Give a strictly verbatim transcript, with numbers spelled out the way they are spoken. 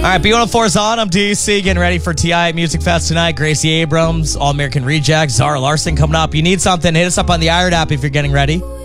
right, B one oh four is on. I'm D C, getting ready for T I Music Fest tonight. Gracie Abrams, All American Rejects, Zara Larson coming up. You need something, hit us up on the Iron app if you're getting ready.